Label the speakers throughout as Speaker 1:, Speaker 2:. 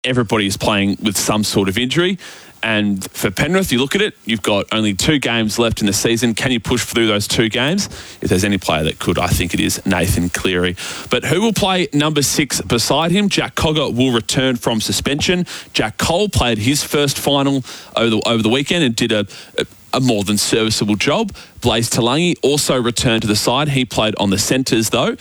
Speaker 1: everybody is playing with some sort of injury. And for Penrith, you look at it, you've got only 2 games left in the season. Can you push through those 2 games? If there's any player that could, I think it is Nathan Cleary. But who will play number 6 beside him? Jack Cogger will return from suspension. Jack Cole played his first final over the weekend and did a more than serviceable job. Blaise Talangi also returned to the side. He played on the centres, though.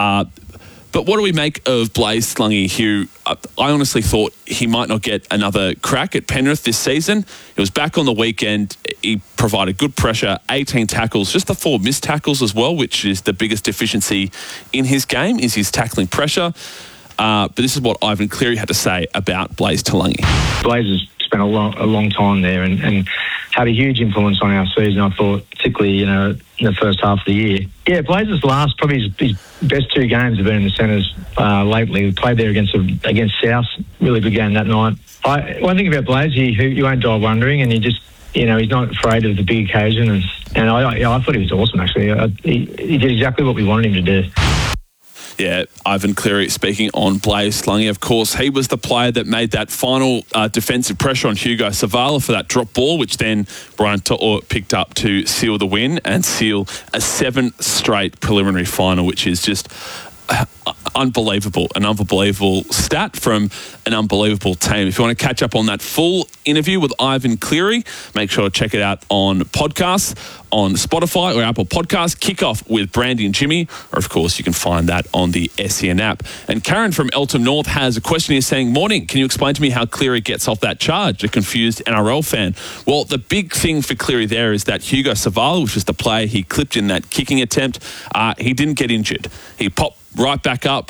Speaker 1: But what do we make of Blaise Talangi, who I honestly thought he might not get another crack at Penrith this season? He was back on the weekend. He provided good pressure, 18 tackles, just the 4 missed tackles as well, which is the biggest deficiency in his game, is his tackling pressure. But this is what Ivan Cleary had to say about Blaise Talangi.
Speaker 2: Blaise has spent a long time there and had a huge influence on our season, I thought, particularly, in the first half of the year. Yeah, Blaise's probably his best 2 games have been in the centres lately. We played there against South, really good game that night. One thing about Blaise, you won't die wondering, and he's not afraid of the big occasion, and I thought he was awesome, actually. He did exactly what we wanted him to do.
Speaker 1: Yeah, Ivan Cleary speaking on Blaise Talangi. Of course, he was the player that made that final defensive pressure on Hugo Savala for that drop ball, which then Brian To'o picked up to seal the win and seal a 7th straight preliminary final, which is just unbelievable. An unbelievable stat from an unbelievable team. If you want to catch up on that full interview with Ivan Cleary, make sure to check it out on podcasts, on Spotify or Apple Podcasts. Kickoff with Brandy and Jimmy, or of course you can find that on the SEN app. And Karen from Eltham North has a question here saying, "Morning, can you explain to me how Cleary gets off that charge?" A confused NRL fan. Well, the big thing for Cleary there is that Hugo Savala, which was the player he clipped in that kicking attempt, he didn't get injured. He popped right back up,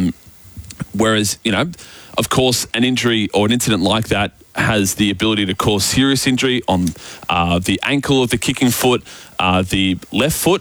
Speaker 1: whereas, of course, an injury or an incident like that has the ability to cause serious injury on the ankle of the kicking foot, the left foot,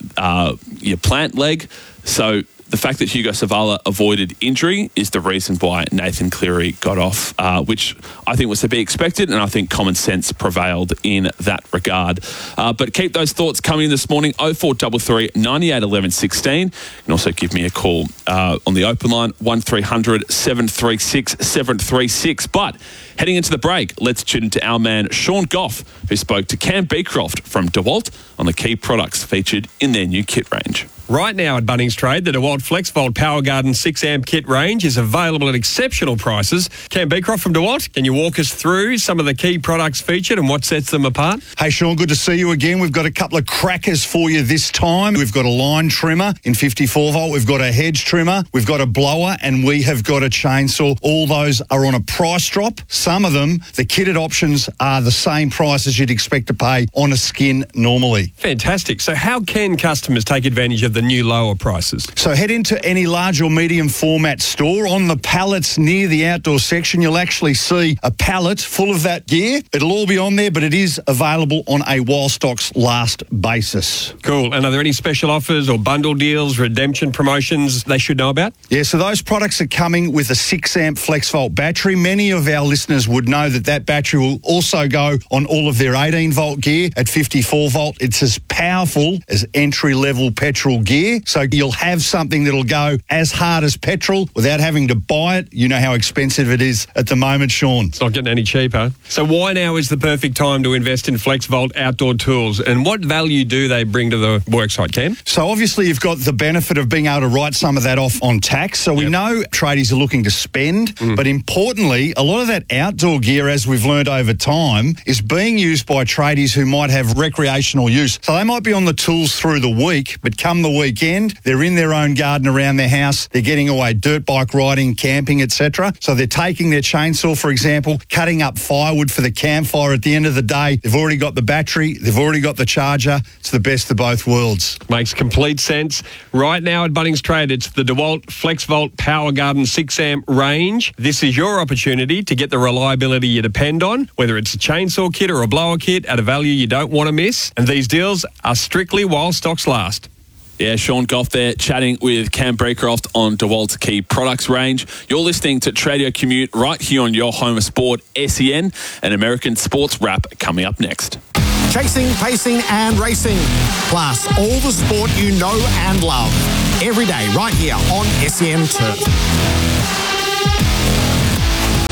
Speaker 1: your plant leg. So the fact that Hugo Savala avoided injury is the reason why Nathan Cleary got off, which I think was to be expected, and I think common sense prevailed in that regard. But keep those thoughts coming this morning, 0433 98 11 16. You can also give me a call on the open line, 1300 736 736. But heading into the break, let's tune into our man Sean Goff, who spoke to Cam Beecroft from DeWalt on the key products featured in their new kit range.
Speaker 3: Right now at Bunnings Trade, the DeWalt FlexVolt Power Garden 6-amp kit range is available at exceptional prices. Cam Beecroft from DeWalt, can you walk us through some of the key products featured and what sets them apart?
Speaker 4: Hey, Sean, good to see you again. We've got a couple of crackers for you this time. We've got a line trimmer in 54 volt. We've got a hedge trimmer. We've got a blower, and we have got a chainsaw. All those are on a price drop. Some of them, the kitted options are the same price as you'd expect to pay on a skin normally.
Speaker 3: Fantastic. So how can customers take advantage of the new lower prices?
Speaker 4: So head into any large or medium format store. On the pallets near the outdoor section, you'll actually see a pallet full of that gear. It'll all be on there, but it is available on a while stocks last basis.
Speaker 3: Cool. And are there any special offers or bundle deals, redemption promotions they should know about?
Speaker 4: Yeah, so those products are coming with a 6-amp FlexVolt battery. Many of our listeners would know that battery will also go on all of their 18-volt gear at 54 volt. It's as powerful as entry-level petrol gear. So you'll have something that'll go as hard as petrol without having to buy it. You know how expensive it is at the moment, Sean.
Speaker 3: It's not getting any cheaper. So why now is the perfect time to invest in FlexVolt outdoor tools, and what value do they bring to the worksite, Cam?
Speaker 4: So obviously you've got the benefit of being able to write some of that off on tax. So we know tradies are looking to spend, but importantly, a lot of that outdoor gear, as we've learned over time, is being used by tradies who might have recreational use. So they might be on the tools through the week, but come the weekend, they're in their own garden around their house. They're getting away dirt bike riding, camping, etc. So they're taking their chainsaw, for example, cutting up firewood for the campfire. At the end of the day, they've already got the battery, they've already got the charger. It's the best of both worlds.
Speaker 3: Makes complete sense. Right now at Bunnings Trade, it's the DeWalt FlexVolt Power Garden 6-amp range. This is your opportunity to get the reliability you depend on, whether it's a chainsaw kit or a blower kit, at a value you don't want to miss. And these deals are strictly while stocks last.
Speaker 1: Yeah, Sean Goff there chatting with Cam Beecroft on DeWalt's key products range. You're listening to Tradio Commute right here on your home of sport, SEN, and American Sports Wrap coming up next.
Speaker 5: Chasing, pacing and racing. Plus all the sport you know and love. Every day right here on SEN Turf.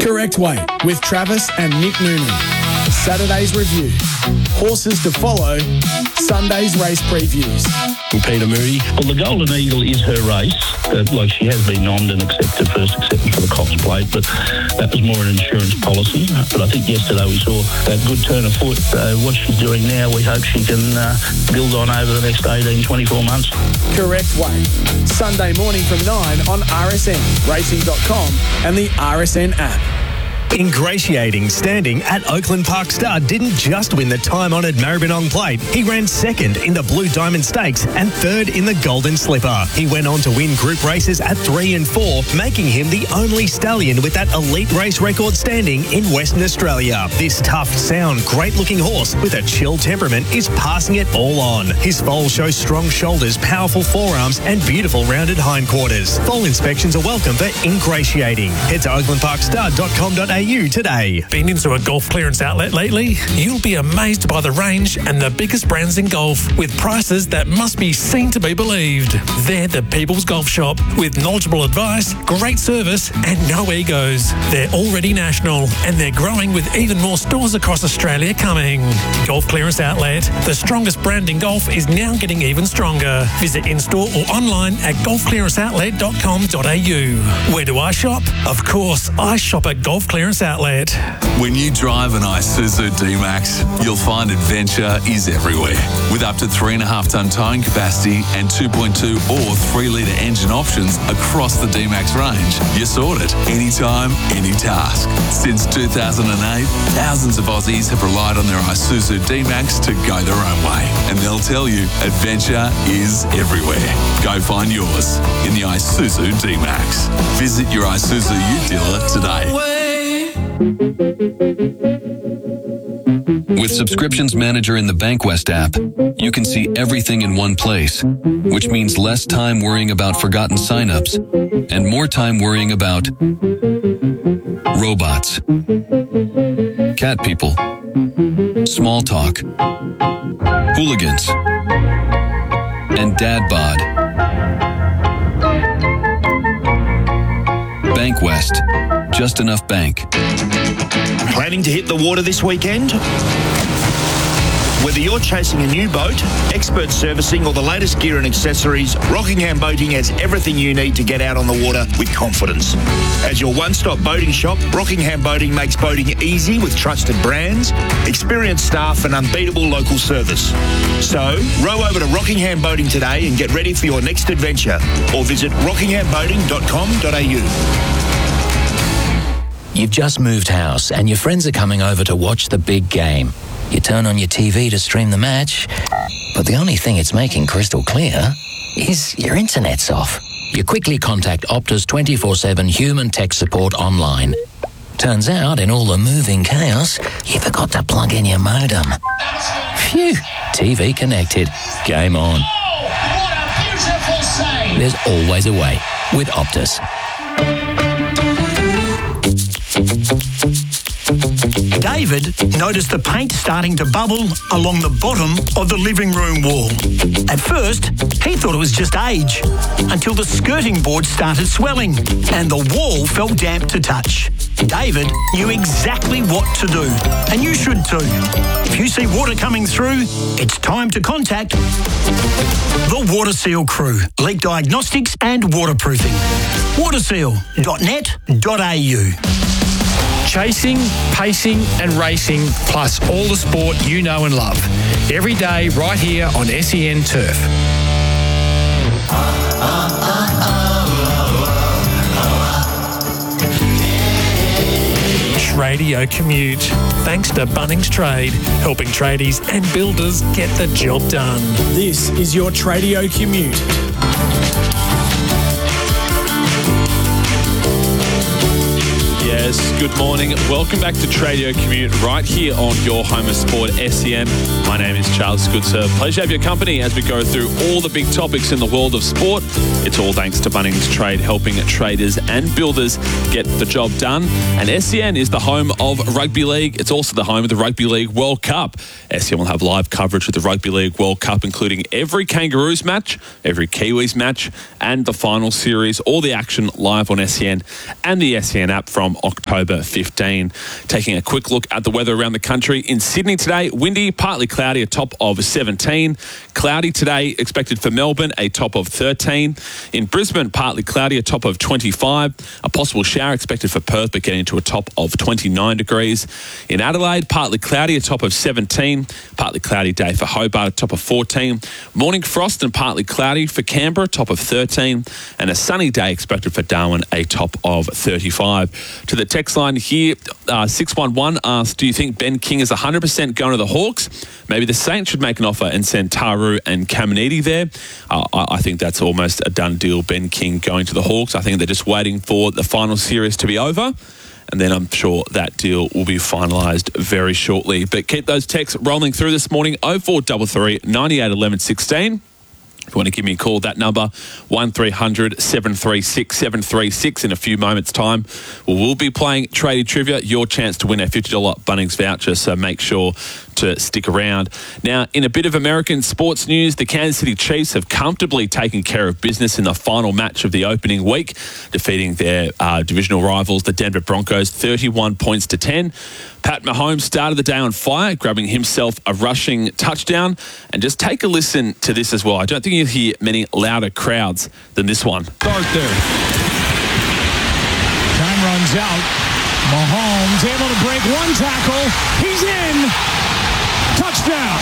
Speaker 6: Correct Way with Travis and Nick Noonan. Saturday's review. Horses to follow. Sunday's race previews.
Speaker 3: Peter Moody.
Speaker 7: Well, the Golden Eagle is her race. She has been nommed and accepted first acceptance for the Cox Plate, but that was more an insurance policy. But I think yesterday we saw that good turn of foot. What she's doing now, we hope she can build on over the next 18, 24 months.
Speaker 6: Correct Way. Sunday morning from 9 on RSN, racing.com and the RSN app.
Speaker 8: Ingratiating standing at Oakland Park Stud didn't just win the time-honoured Maribyrnong Plate. He ran second in the Blue Diamond Stakes and third in the Golden Slipper. He went on to win group races at 3 and 4, making him the only stallion with that elite race record standing in Western Australia. This tough, sound, great-looking horse with a chill temperament is passing it all on. His foal shows strong shoulders, powerful forearms and beautiful rounded hindquarters. Foal inspections are welcome for Ingratiating. Head to oaklandparkstud.com.au today.
Speaker 9: Been into a golf clearance outlet lately? You'll be amazed by the range and the biggest brands in golf with prices that must be seen to be believed. They're the People's Golf Shop with knowledgeable advice, great service and no egos. They're already national and they're growing with even more stores across Australia coming. Golf Clearance Outlet, the strongest brand in golf, is now getting even stronger. Visit in-store or online at golfclearanceoutlet.com.au. Where do I shop? Of course, I shop at Golf Clearance Outlet.
Speaker 10: When you drive an Isuzu D-Max, you'll find adventure is everywhere. With up to 3.5-tonne towing capacity and 2.2 or 3-litre engine options across the D-Max range, you're sorted anytime, any task. Since 2008, thousands of Aussies have relied on their Isuzu D-Max to go their own way. And they'll tell you, adventure is everywhere. Go find yours in the Isuzu D-Max. Visit your Isuzu U dealer today.
Speaker 11: With Subscriptions Manager in the Bankwest app, you can see everything in one place, which means less time worrying about forgotten signups and more time worrying about robots, cat people, small talk, hooligans, and dad bod. Bankwest. Just enough bank.
Speaker 12: Planning to hit the water this weekend? Whether you're chasing a new boat, expert servicing or the latest gear and accessories, Rockingham Boating has everything you need to get out on the water with confidence. As your one-stop boating shop, Rockingham Boating makes boating easy with trusted brands, experienced staff and unbeatable local service. So, row over to Rockingham Boating today and get ready for your next adventure or visit rockinghamboating.com.au.
Speaker 13: You've just moved house and your friends are coming over to watch the big game. You turn on your TV to stream the match, but the only thing it's making crystal clear is your internet's off. You quickly contact Optus 24/7 human tech support online. Turns out, in all the moving chaos, you forgot to plug in your modem. Phew, TV connected. Game on.
Speaker 14: Oh, what a beautiful save!
Speaker 13: There's always a way with Optus.
Speaker 15: David noticed the paint starting to bubble along the bottom of the living room wall. At first, he thought it was just age, until the skirting board started swelling and the wall felt damp to touch. David knew exactly what to do, and you should too. If you see water coming through, it's time to contact the Water Seal crew, leak diagnostics and waterproofing. waterseal.net.au.
Speaker 16: Chasing, pacing and racing, plus all the sport you know and love. Every day right here on SEN Turf. Radio Commute. Thanks to Bunnings Trade, helping tradies and builders get the job done.
Speaker 6: This is your Tradio Commute.
Speaker 1: Yes, good morning. Welcome back to Tradio Commute right here on your home of sport, SEN. My name is Charles Goodser. Pleasure to have your company as we go through all the big topics in the world of sport. It's all thanks to Bunnings Trade, helping traders and builders get the job done. And SEN is the home of Rugby League. It's also the home of the Rugby League World Cup. SEN will have live coverage of the Rugby League World Cup, including every Kangaroos match, every Kiwis match, and the final series. All the action live on SEN and the SEN app from October October 15. Taking a quick look at the weather around the country. In Sydney today, windy, partly cloudy, a top of 17. Cloudy today expected for Melbourne, a top of 13. In Brisbane, partly cloudy, a top of 25. A possible shower expected for Perth, but getting to a top of 29 degrees. In Adelaide, partly cloudy, a top of 17. Partly cloudy day for Hobart, a top of 14. Morning frost and partly cloudy for Canberra, top of 13. And a sunny day expected for Darwin, a top of 35. To the text line here, 611 asks, do you think Ben King is 100% going to the Hawks? Maybe the Saints should make an offer and send Taru and Caminiti there. I think that's almost a done deal, Ben King going to the Hawks. I think they're just waiting for the final series to be over, and then I'm sure that deal will be finalised very shortly. But keep those texts rolling through this morning, 0433 98 11 16. If you want to give me a call, that number, 1300 736 736. In a few moments' time, we'll be playing Tradie Trivia, your chance to win a $50 Bunnings voucher, so make sure to stick around. Now, in a bit of American sports news, the Kansas City Chiefs have comfortably taken care of business in the final match of the opening week, defeating their divisional rivals, the Denver Broncos, 31 points to 10. Pat Mahomes started the day on fire, grabbing himself a rushing touchdown. And just take a listen to this as well. I don't think you'll hear many louder crowds than this one.
Speaker 17: Start there. Time runs out. Mahomes able to break one tackle. He's in. Touchdown.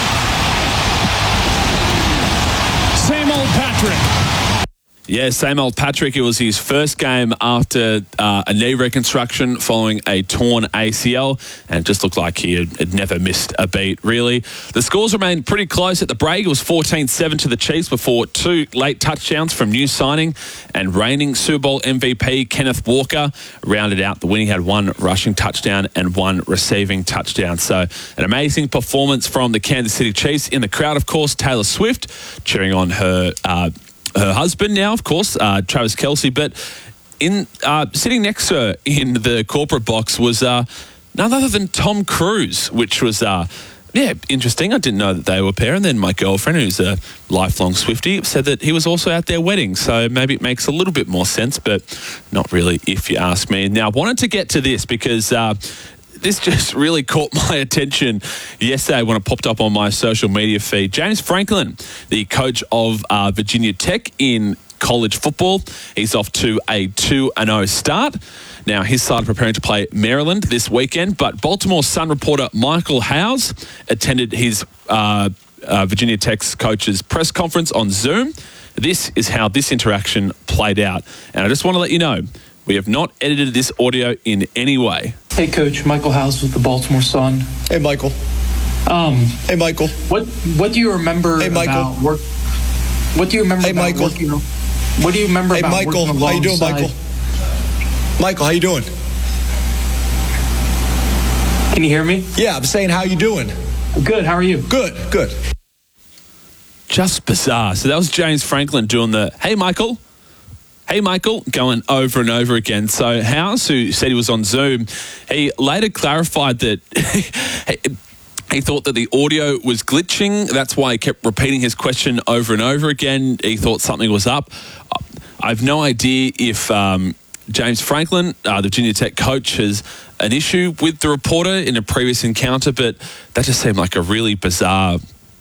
Speaker 17: Same old Patrick.
Speaker 1: Yeah, same old Patrick. It was his first game after a knee reconstruction following a torn ACL, and it just looked like he had never missed a beat, really. The scores remained pretty close at the break. It was 14-7 to the Chiefs before two late touchdowns from new signing and reigning Super Bowl MVP Kenneth Walker rounded out the win. He had one rushing touchdown and one receiving touchdown. So an amazing performance from the Kansas City Chiefs. In the crowd, of course, Taylor Swift cheering on her husband now, of course, Travis Kelce. But in sitting next to her in the corporate box was none other than Tom Cruise, which was, interesting. I didn't know that they were a pair. And then my girlfriend, who's a lifelong Swiftie, said that he was also at their wedding. So maybe it makes a little bit more sense, but not really, if you ask me. Now, I wanted to get to this because this just really caught my attention yesterday when it popped up on my social media feed. James Franklin, the coach of Virginia Tech in college football, he's off to a 2-0 start. Now, his side are preparing to play Maryland this weekend, but Baltimore Sun reporter Michael Howes attended his Virginia Tech's coach's press conference on Zoom. This is how this interaction played out. And I just want to let you know, we have not edited this audio in any way.
Speaker 18: Hey, Coach. Michael Howes with the Baltimore Sun.
Speaker 19: Hey, Michael. Hey, Michael.
Speaker 18: What do you remember about work? What do you remember about
Speaker 19: Michael.
Speaker 18: working? What do you remember about
Speaker 19: Michael.
Speaker 18: working
Speaker 19: How you doing,
Speaker 18: alongside?
Speaker 19: Michael? Michael, how you doing?
Speaker 18: Can you hear me?
Speaker 19: Yeah, I'm saying, how you doing?
Speaker 18: Good. How are you?
Speaker 19: Good.
Speaker 1: Just bizarre. So that was James Franklin doing the, hey, Michael, going over and over again. So Howes, who said he was on Zoom, he later clarified that he thought that the audio was glitching. That's why he kept repeating his question over and over again. He thought something was up. I have no idea if James Franklin, the Virginia Tech coach, has an issue with the reporter in a previous encounter, but that just seemed like a really bizarre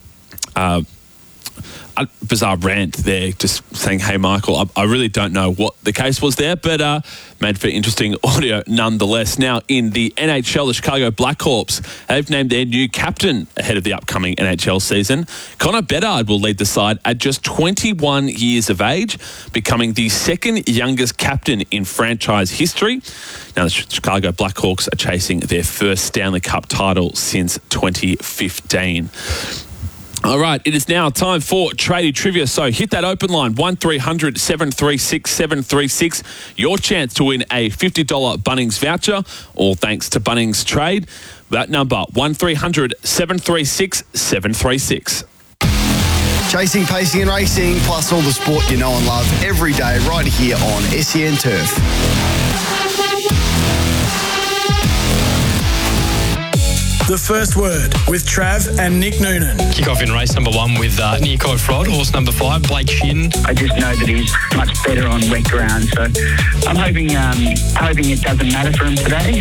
Speaker 1: rant there, just saying, hey, Michael. I really don't know what the case was there, but made for interesting audio nonetheless. Now, in the NHL, the Chicago Blackhawks have named their new captain ahead of the upcoming NHL season. Connor Bedard will lead the side at just 21 years of age, becoming the second youngest captain in franchise history. Now, the Chicago Blackhawks are chasing their first Stanley Cup title since 2015. All right, it is now time for Tradie Trivia. So hit that open line, 1300 736 736. Your chance to win a $50 Bunnings voucher, all thanks to Bunnings Trade. That number, 1300 736 736.
Speaker 20: Chasing, pacing and racing, plus all the sport you know and love every day right here on SEN Turf.
Speaker 6: The First Word with Trav and Nick Noonan.
Speaker 16: Kick off in race number 1 with Nico Frod, horse number 5, Blake Shin.
Speaker 21: I just know that he's much better on wet ground, so I'm hoping it doesn't matter for him today.